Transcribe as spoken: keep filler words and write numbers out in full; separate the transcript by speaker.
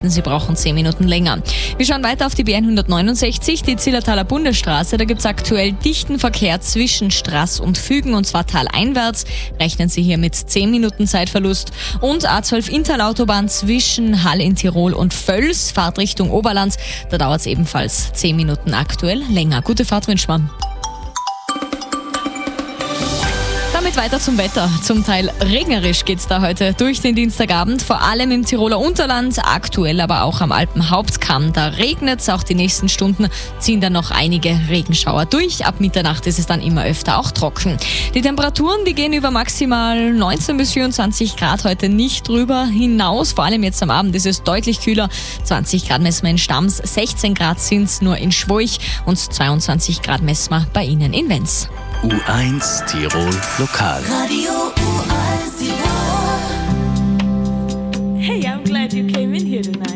Speaker 1: Sie brauchen zehn Minuten länger. Wir schauen weiter auf die B hundertneunundsechzig, die Zillertaler Bundesstraße. Da gibt es aktuell dichten Verkehr zwischen Straß und Fügen, und zwar taleinwärts. Rechnen Sie hier mit zehn Minuten Zeitverlust. Und A zwölf Interlautobahn zwischen Hall in Tirol und Völs, Fahrt Richtung Oberland. Da dauert es ebenfalls zehn Minuten aktuell länger. Gute Fahrt wünscht man. Damit weiter zum Wetter. Zum Teil regnerisch geht's da heute durch den Dienstagabend, vor allem im Tiroler Unterland, aktuell aber auch am Alpenhauptkamm. Da regnet's, auch die nächsten Stunden ziehen dann noch einige Regenschauer durch. Ab Mitternacht ist es dann immer öfter auch trocken. Die Temperaturen, die gehen über maximal neunzehn bis vierundzwanzig Grad heute nicht drüber hinaus. Vor allem jetzt am Abend ist es deutlich kühler. zwanzig Grad messen wir in Stams, sechzehn Grad sind's nur in Schwoich und zweiundzwanzig Grad messen wir bei Ihnen in Wenz.
Speaker 2: U eins Tirol Lokal.
Speaker 3: Radio U eins Tirol.
Speaker 4: Hey, I'm glad you came in here tonight.